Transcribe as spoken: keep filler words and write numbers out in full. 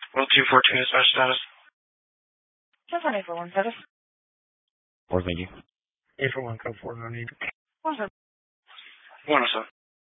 Well, two fourteen is our status. Just on eight four one status. Or thank you. eight four one, code four, no need. One, sir. One, sir.